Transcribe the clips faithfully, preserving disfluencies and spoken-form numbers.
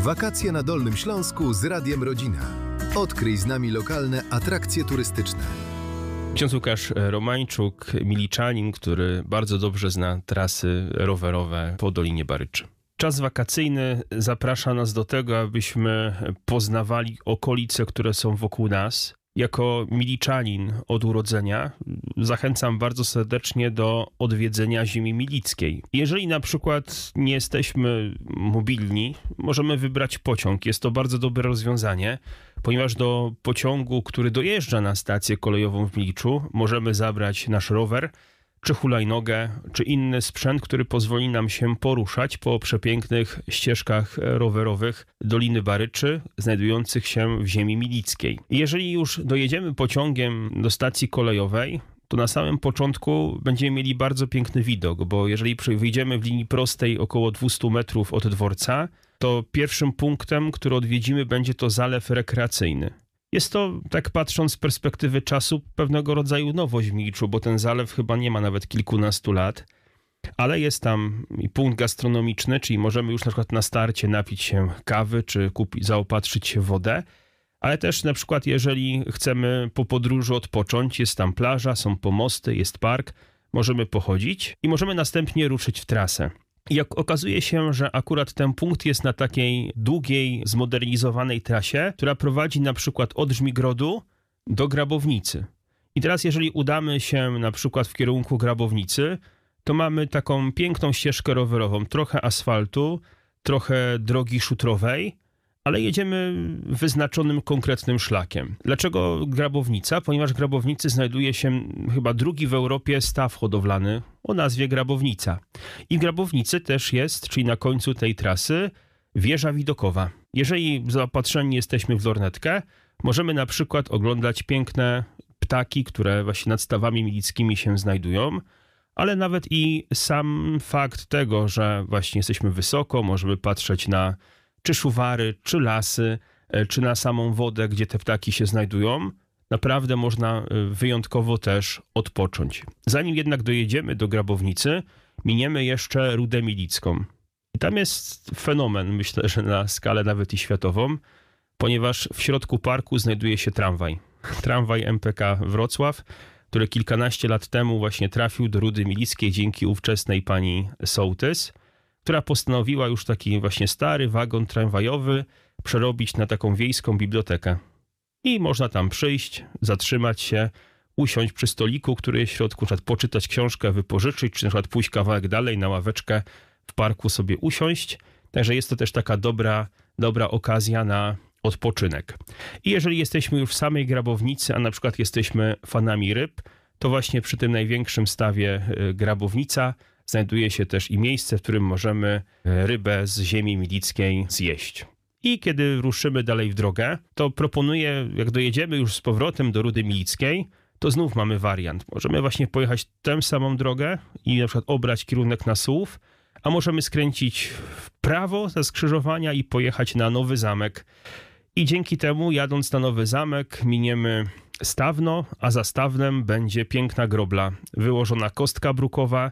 Wakacje na Dolnym Śląsku z Radiem Rodzina. Odkryj z nami lokalne atrakcje turystyczne. Ksiądz Łukasz Romańczuk, miliczanin, który bardzo dobrze zna trasy rowerowe po Dolinie Baryczy. Czas wakacyjny zaprasza nas do tego, abyśmy poznawali okolice, które są wokół nas. Jako miliczanin od urodzenia zachęcam bardzo serdecznie do odwiedzenia ziemi milickiej. Jeżeli na przykład nie jesteśmy mobilni, możemy wybrać pociąg. Jest to bardzo dobre rozwiązanie, ponieważ do pociągu, który dojeżdża na stację kolejową w Miliczu, możemy zabrać nasz rower, czy hulajnogę, czy inny sprzęt, który pozwoli nam się poruszać po przepięknych ścieżkach rowerowych Doliny Baryczy, znajdujących się w ziemi milickiej. Jeżeli już dojedziemy pociągiem do stacji kolejowej, to na samym początku będziemy mieli bardzo piękny widok, bo jeżeli wyjdziemy w linii prostej około dwieście metrów od dworca, to pierwszym punktem, który odwiedzimy, będzie to zalew rekreacyjny. Jest to, tak patrząc z perspektywy czasu, pewnego rodzaju nowość w Miliczu, bo ten zalew chyba nie ma nawet kilkunastu lat, ale jest tam i punkt gastronomiczny, czyli możemy już na przykład na starcie napić się kawy, czy kupić, zaopatrzyć się w wodę, ale też na przykład jeżeli chcemy po podróży odpocząć, jest tam plaża, są pomosty, jest park, możemy pochodzić i możemy następnie ruszyć w trasę. I jak okazuje się, że akurat ten punkt jest na takiej długiej, zmodernizowanej trasie, która prowadzi na przykład od Żmigrodu do Grabownicy. I teraz jeżeli udamy się na przykład w kierunku Grabownicy, to mamy taką piękną ścieżkę rowerową, trochę asfaltu, trochę drogi szutrowej, ale jedziemy wyznaczonym konkretnym szlakiem. Dlaczego Grabownica? Ponieważ w Grabownicy znajduje się chyba drugi w Europie staw hodowlany o nazwie Grabownica. I w Grabownicy też jest, czyli na końcu tej trasy, wieża widokowa. Jeżeli zaopatrzeni jesteśmy w lornetkę, możemy na przykład oglądać piękne ptaki, które właśnie nad stawami milickimi się znajdują, ale nawet i sam fakt tego, że właśnie jesteśmy wysoko, możemy patrzeć na czy szuwary, czy lasy, czy na samą wodę, gdzie te ptaki się znajdują, naprawdę można wyjątkowo też odpocząć. Zanim jednak dojedziemy do Grabownicy, miniemy jeszcze Rudę Milicką. I tam jest fenomen, myślę, że na skalę nawet i światową, ponieważ w środku parku znajduje się tramwaj. Tramwaj M P K Wrocław, który kilkanaście lat temu właśnie trafił do Rudy Milickiej dzięki ówczesnej pani sołtys, która postanowiła już taki właśnie stary wagon tramwajowy przerobić na taką wiejską bibliotekę. I można tam przyjść, zatrzymać się, usiąść przy stoliku, który jest w środku, na przykład poczytać książkę, wypożyczyć, czy na przykład pójść kawałek dalej na ławeczkę w parku sobie usiąść. Także jest to też taka dobra, dobra okazja na odpoczynek. I jeżeli jesteśmy już w samej Grabownicy, a na przykład jesteśmy fanami ryb, to właśnie przy tym największym stawie Grabownica znajduje się też i miejsce, w którym możemy rybę z ziemi milickiej zjeść. I kiedy ruszymy dalej w drogę, to proponuję, jak dojedziemy już z powrotem do Rudy Milickiej, to znów mamy wariant. Możemy właśnie pojechać tę samą drogę i na przykład obrać kierunek na Sułów, a możemy skręcić w prawo ze skrzyżowania i pojechać na Nowy Zamek. I dzięki temu, jadąc na Nowy Zamek, miniemy Stawno, a za Stawnem będzie piękna grobla, wyłożona kostka brukowa,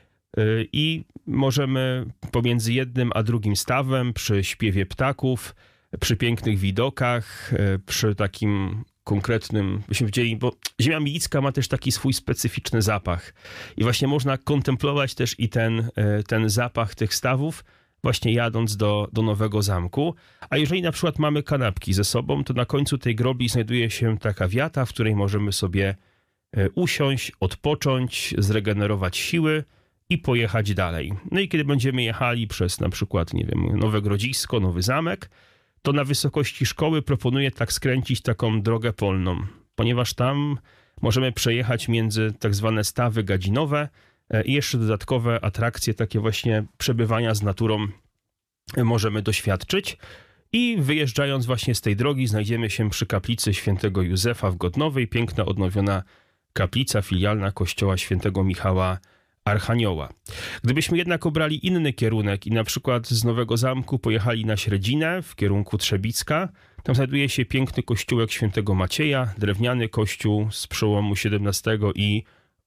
i możemy pomiędzy jednym a drugim stawem, przy śpiewie ptaków, przy pięknych widokach, przy takim konkretnym, byśmy powiedzieli, bo ziemia milicka ma też taki swój specyficzny zapach. I właśnie można kontemplować też i ten, ten zapach tych stawów, właśnie jadąc do, do Nowego Zamku. A jeżeli na przykład mamy kanapki ze sobą, to na końcu tej grobli znajduje się taka wiata, w której możemy sobie usiąść, odpocząć, zregenerować siły i pojechać dalej. No i kiedy będziemy jechali przez na przykład, nie wiem, Nowe Grodzisko, Nowy Zamek, to na wysokości szkoły proponuję tak skręcić taką drogę polną, ponieważ tam możemy przejechać między tak zwane stawy gadzinowe i jeszcze dodatkowe atrakcje, takie właśnie przebywania z naturą możemy doświadczyć. I wyjeżdżając właśnie z tej drogi znajdziemy się przy kaplicy świętego Józefa w Godnowej, piękna odnowiona kaplica filialna kościoła świętego Michała Archanioła. Gdybyśmy jednak obrali inny kierunek i na przykład z Nowego Zamku pojechali na Średzinę w kierunku Trzebicka, tam znajduje się piękny kościółek świętego Macieja, drewniany kościół z przełomu siedemnastego i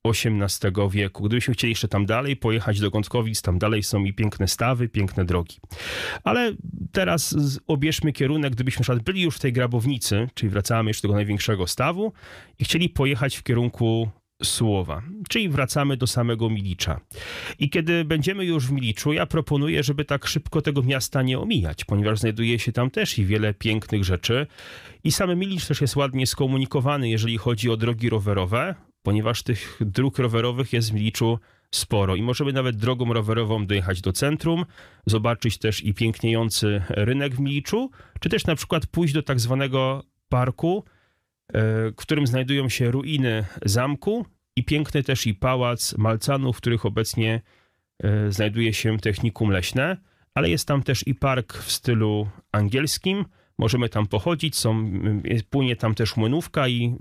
osiemnastego wieku. Gdybyśmy chcieli jeszcze tam dalej pojechać do Gątkowic, tam dalej są i piękne stawy, piękne drogi. Ale teraz obierzmy kierunek, gdybyśmy na przykład byli już w tej Grabownicy, czyli wracamy jeszcze do tego największego stawu i chcieli pojechać w kierunku Sułowa, czyli wracamy do samego Milicza. I kiedy będziemy już w Miliczu, ja proponuję, żeby tak szybko tego miasta nie omijać, ponieważ znajduje się tam też i wiele pięknych rzeczy. I sam Milicz też jest ładnie skomunikowany, jeżeli chodzi o drogi rowerowe, ponieważ tych dróg rowerowych jest w Miliczu sporo i możemy nawet drogą rowerową dojechać do centrum, zobaczyć też i piękniejący rynek w Miliczu, czy też na przykład pójść do tak zwanego parku, w którym znajdują się ruiny zamku i piękny też i pałac Malcanów, w których obecnie znajduje się technikum leśne, ale jest tam też i park w stylu angielskim. Możemy tam pochodzić, są, płynie tam też młynówka i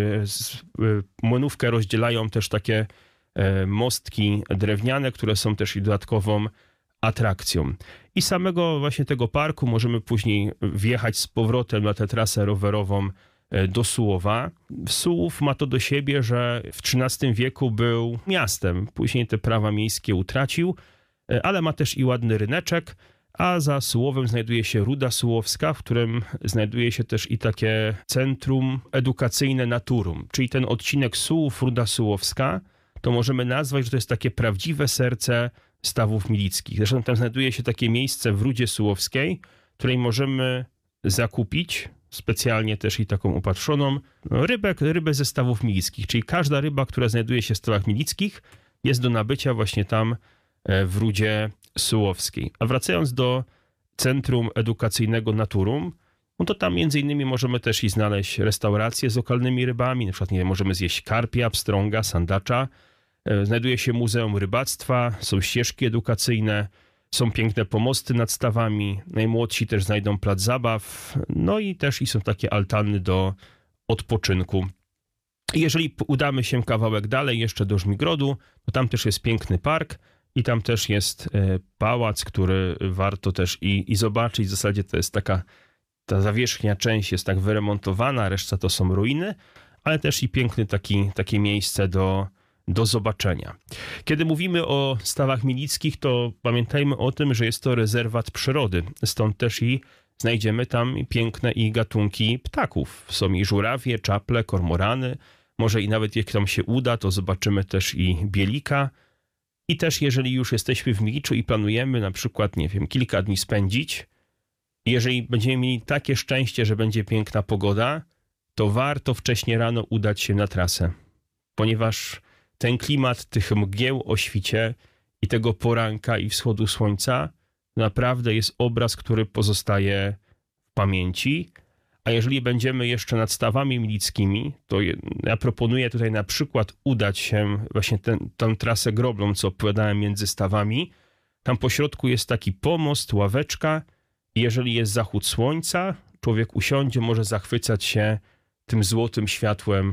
młynówkę rozdzielają też takie mostki drewniane, które są też i dodatkową atrakcją. I samego właśnie tego parku możemy później wjechać z powrotem na tę trasę rowerową do Sułowa. Sułów ma to do siebie, że w trzynastym wieku był miastem. Później te prawa miejskie utracił, ale ma też i ładny ryneczek, a za Sułowem znajduje się Ruda Sułowska, w którym znajduje się też i takie centrum edukacyjne Naturum, czyli ten odcinek Sułów-Ruda Sułowska, to możemy nazwać, że to jest takie prawdziwe serce stawów milickich. Zresztą tam znajduje się takie miejsce w Rudzie Sułowskiej, w której możemy zakupić specjalnie też i taką upatrzoną no, rybę, rybę ze stawów milickich, czyli każda ryba, która znajduje się w stawach milickich, jest do nabycia właśnie tam w Rudzie Sułowskiej. A wracając do Centrum Edukacyjnego Naturum, no to tam między innymi możemy też i znaleźć restauracje z lokalnymi rybami, na przykład nie wiem, możemy zjeść karpia, pstrąga, sandacza. Znajduje się Muzeum Rybactwa, są ścieżki edukacyjne, są piękne pomosty nad stawami, najmłodsi też znajdą plac zabaw, no i też i są takie altanny do odpoczynku. Jeżeli udamy się kawałek dalej, jeszcze do Żmigrodu, to tam też jest piękny park i tam też jest pałac, który warto też i, i zobaczyć. W zasadzie to jest taka, ta zawierzchnia część jest tak wyremontowana, reszta to są ruiny, ale też i piękne taki, takie miejsce do do zobaczenia. Kiedy mówimy o stawach milickich, to pamiętajmy o tym, że jest to rezerwat przyrody. Stąd też i znajdziemy tam piękne i gatunki ptaków. Są i żurawie, czaple, kormorany. Może i nawet jak tam się uda, to zobaczymy też i bielika. I też jeżeli już jesteśmy w Miliczu i planujemy na przykład, nie wiem, kilka dni spędzić, jeżeli będziemy mieli takie szczęście, że będzie piękna pogoda, to warto wcześnie rano udać się na trasę. Ponieważ ten klimat tych mgieł o świcie i tego poranka i wschodu słońca naprawdę jest obraz, który pozostaje w pamięci. A jeżeli będziemy jeszcze nad stawami milickimi, to ja proponuję tutaj na przykład udać się właśnie ten, tę trasę grobną, co opowiadałem między stawami. Tam po środku jest taki pomost, ławeczka i jeżeli jest zachód słońca, człowiek usiądzie, może zachwycać się tym złotym światłem